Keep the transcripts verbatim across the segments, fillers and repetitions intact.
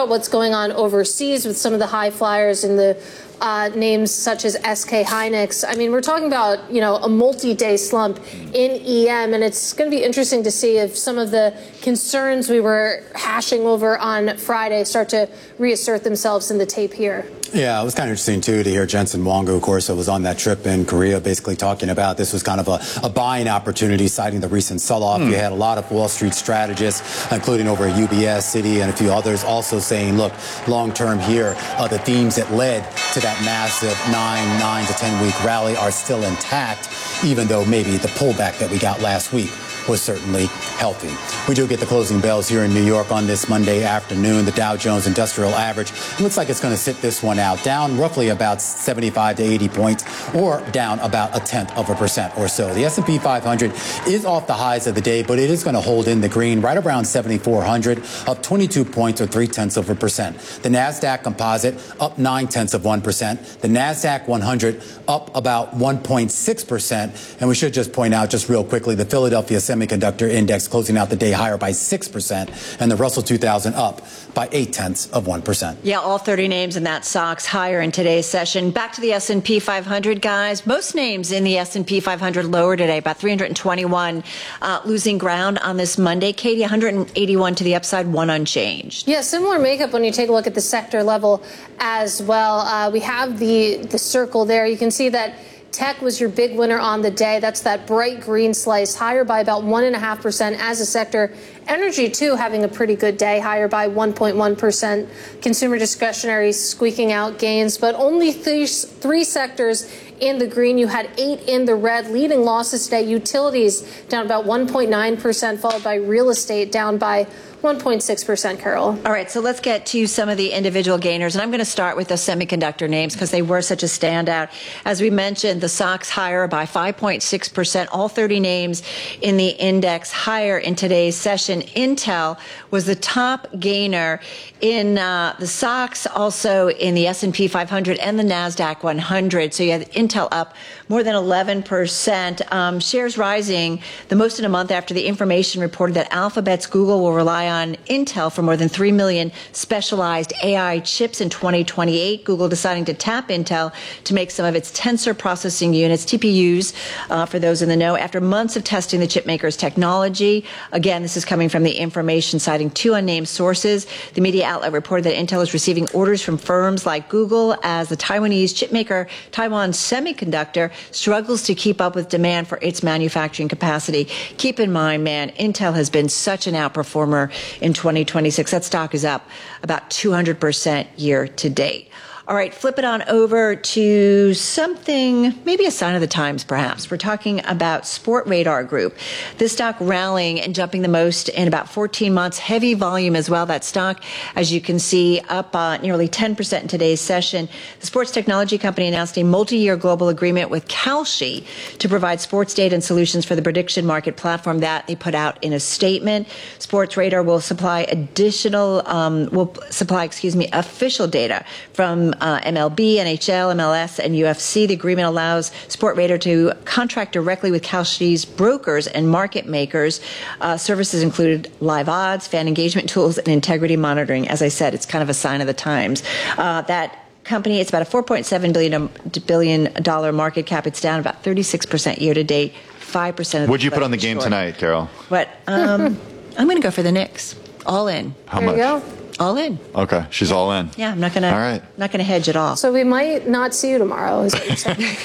about what's going on overseas with some of the high flyers and the uh, names such as S K Hynix. I mean, we're talking about, you know, a multi-day slump in E M, and it's going to be interesting to see if some of the concerns we were hashing over on Friday start to reassert themselves in the tape here. Yeah, it was kind of interesting, too, to hear Jensen Huang, who, of course, was on that trip in Korea, basically talking about this was kind of a, a buying opportunity, citing the recent sell-off. Mm. You had a lot of Wall Street strategists, including over at U B S, Citi, and a few others, also saying, look, long-term here, uh, the themes that led to that massive nine, nine to ten-week rally are still intact, even though maybe the pullback that we got last week was certainly healthy. We do get the closing bells here in New York on this Monday afternoon. The Dow Jones Industrial Average looks like it's going to sit this one out, down roughly about seventy-five to eighty points, or down about a tenth of a percent or so. The S and P five hundred is off the highs of the day, but it is going to hold in the green right around seventy-four hundred, up twenty-two points or three tenths of a percent. The NASDAQ Composite up nine tenths of one percent. The NASDAQ one hundred up about one point six percent. And we should just point out just real quickly, the Philadelphia Semiconductor Index closing out the day higher by six percent, and the Russell two thousand up by eight tenths of one percent. Yeah, all thirty names in that S O X higher in today's session. Back to the S and P five hundred, guys. Most names in the S and P five hundred lower today, about three hundred twenty-one uh, losing ground on this Monday. Katie, one hundred eighty-one to the upside, one unchanged. Yeah, similar makeup when you take a look at the sector level as well. Uh, we have the, the circle there. You can see that tech was your big winner on the day. That's that bright green slice, higher by about one point five percent as a sector. Energy, too, having a pretty good day, higher by one point one percent. Consumer discretionary squeaking out gains, but only three, three sectors in the green. You had eight in the red. Leading losses today, utilities down about one point nine percent, followed by real estate down by one point six percent, Carol. All right, so let's get to some of the individual gainers. And I'm going to start with the semiconductor names because they were such a standout. As we mentioned, the S O X higher by five point six percent. All thirty names in the index higher in today's session. Intel was the top gainer in uh, the S O X, also in the S and P five hundred and the NASDAQ one hundred. So you had Intel up more than eleven percent. Um, shares rising the most in a month after the information reported that Alphabet's Google will rely on on Intel for more than three million specialized A I chips in twenty twenty-eight. Google deciding to tap Intel to make some of its tensor processing units, T P Us, uh, for those in the know, after months of testing the chipmaker's technology. Again, this is coming from the information citing two unnamed sources. The media outlet reported that Intel is receiving orders from firms like Google as the Taiwanese chipmaker Taiwan Semiconductor struggles to keep up with demand for its manufacturing capacity. Keep in mind, man, Intel has been such an outperformer in twenty twenty-six. That stock is up about two hundred percent year to date. All right, flip it on over to something, maybe a sign of the times, perhaps. We're talking about Sportradar Group. This stock rallying and jumping the most in about fourteen months. Heavy volume as well. That stock, as you can see, up uh, nearly ten percent in today's session. The sports technology company announced a multi-year global agreement with Kalshi to provide sports data and solutions for the prediction market platform that they put out in a statement. Sportradar will supply additional, um, will supply, excuse me, official data from Uh, M L B, N H L, M L S, and U F C. The agreement allows Sportradar to contract directly with Kalshi's brokers and market makers. Uh, services included live odds, fan engagement tools, and integrity monitoring. As I said, it's kind of a sign of the times. Uh, that company, it's about a four point seven billion dollars market cap. It's down about thirty-six percent year to date, five percent of the What'd you put on the game short. tonight, Carol? What? Um, I'm going to go for the Knicks. All in. How there much? You go. All in. Okay, she's yeah. all in. Yeah, I'm not gonna. All right. Not gonna hedge at all. So we might not see you tomorrow, is what you're saying.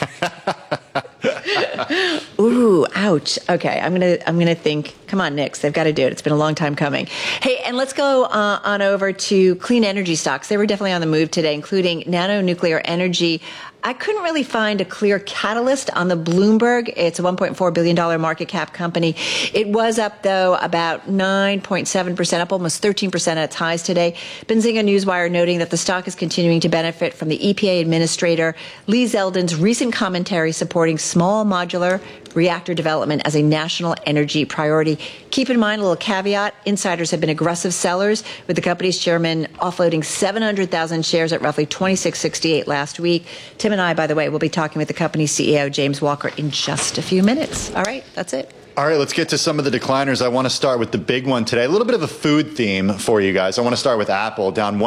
Ooh, ouch. Okay, I'm gonna. I'm gonna think. Come on, Knicks. They've got to do it. It's been a long time coming. Hey, and let's go uh, on over to clean energy stocks. They were definitely on the move today, including Nano Nuclear Energy. I couldn't really find a clear catalyst on the Bloomberg. It's a one point four billion dollars market cap company. It was up, though, about nine point seven percent, up almost thirteen percent at its highs today. Benzinga Newswire noting that the stock is continuing to benefit from the E P A Administrator Lee Zeldin's recent commentary supporting small modular reactor development as a national energy priority. Keep in mind, a little caveat, insiders have been aggressive sellers, with the company's chairman offloading seven hundred thousand shares at roughly twenty-six sixty-eight last week. Tim and I, by the way, will be talking with the company's C E O, James Walker, in just a few minutes. All right, that's it. All right, let's get to some of the decliners. I want to start with the big one today. A little bit of a food theme for you guys. I want to start with Apple, down one.